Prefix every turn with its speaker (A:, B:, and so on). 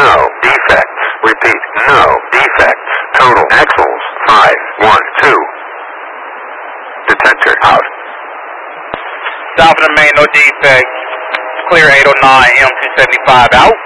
A: no defects. Repeat, no defects. Total axles, 512. Detector out.
B: South of the main, no defects. Clear 809, M275 out.